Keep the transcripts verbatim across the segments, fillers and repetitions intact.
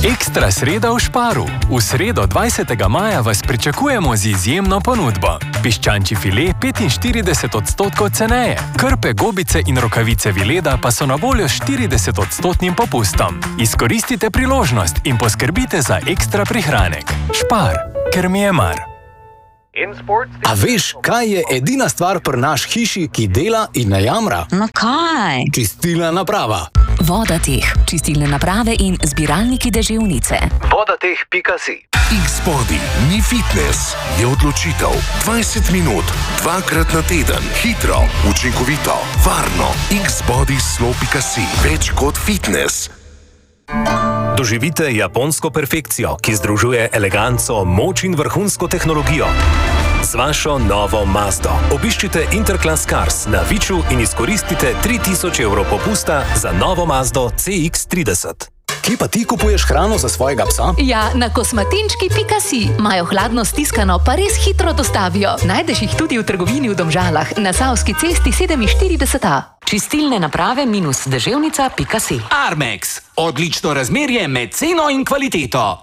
Ekstra sreda v Sparu. V sredo dvajsetega maja vas pričakujemo z izjemno ponudbo. Piščančji file petinštirideset odstotkov ceneje. Krpe, gobice in rokavice Vileda pa so na voljo s štirideset odstotnim popustom. Izkoristite priložnost in poskrbite za ekstra prihranek. Spar, ker mi je mar. A veš, kaj je edina stvar pri naš hiši, ki dela in ne jamra? No kaj? Čistilna naprava. Vodateh, čistilne naprave in zbiralniki deževnice. vodateh pika si. X-Body ni fitness, je odločitev. dvajset minut, dvakrat na teden, hitro, učinkovito, varno. X-Body slow pika si, več kot fitness. Doživite japonsko perfekcijo, ki združuje eleganco, moč in vrhunsko tehnologijo. Z vašo novo Mazdo obiščite Interclass Cars na Viču in izkoristite tri tisoč evrov popusta za novo Mazdo C X trideset. Kje pa ti kupuješ hrano za svojega psa? Ja, na kosmatinčki pika si. Imajo hladno stiskano, pa res hitro dostavijo. Najdeš jih tudi v trgovini v Domžalah, na Savski cesti sedeminštirideset A. Čistilne naprave minus deževnica pika si. Armex. Odlično razmerje med ceno in kvaliteto.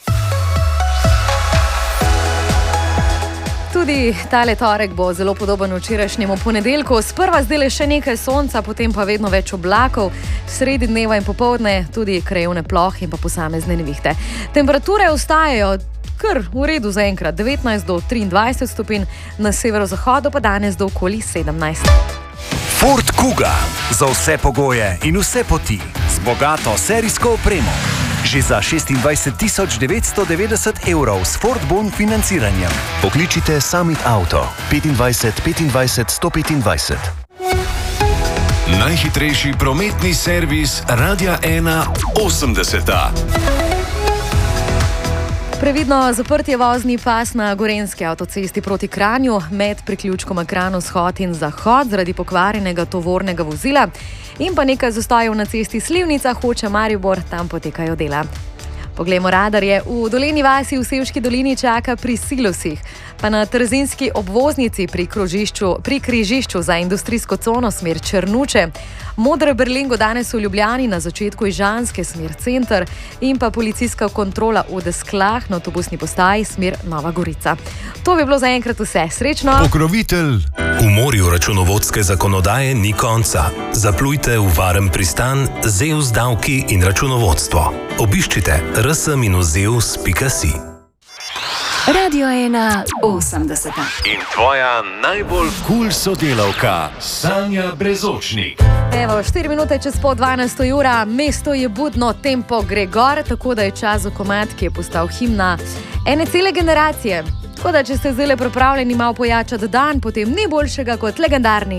Tudi tale torek bo zelo podoben včerajšnjemu ponedeljku. Sprva zdaj še nekaj sonca, potem pa vedno več oblakov. Sredi dneva in popoldne tudi krajevne plohe in pa posamezne nevihte. Temperature ostajajo kar v redu zaenkrat, devetnajst do triindvajset stopinj, na severozahodu pa danes do okoli sedemnajst. Ford Kuga. Za vse pogoje in vse poti. Z bogato serijsko opremo. Že za šestindvajset tisoč devetsto devetdeset evrov s Ford Bon financiranjem. Pokličite Summit Auto petindvajset petindvajset sto petindvajset. Najhitrejši prometni servis Radia ena osemdeseta. Previdno zaprt je vozni pas na gorenjski avtocesti proti Kranju med priključkoma Kranj vzhod in zahod zaradi pokvarjenega tovornega vozila in pa nekaj zastojev na cesti Slivnica, Hoče, Maribor, tam potekajo dela. Poglejmo radarje. V Dolenji vasi v Sevški dolini čaka pri silosih, pa na trzinski obvoznici pri krožišču, pri križišču za industrijsko cono smer Črnuče, Modre Berlingo danes v Ljubljani na začetku Ižanske smer center in pa policijska kontrola v Desklah na avtobusni postaji smer Nova Gorica. To bi bilo zaenkrat vse. Srečno! Pokrovitelj. V morju računovodske zakonodaje ni konca. Zaplujte v varen pristan Zeus davki in računovodstvo. Obiščite r s zeus pika si. Radio ena osemdeseta. In tvoja najbolj kul sodelavka, Sanja Brezočnik. Evo, štiri minute čez pol dvanajsto ura, mesto je budno, tempo gre gor, tako da je čas za komad, ki je postal himna ene cele generacije. Tako da, če ste zdaj pripravljeni malo pojačati dan, potem ni boljšega kot legendarni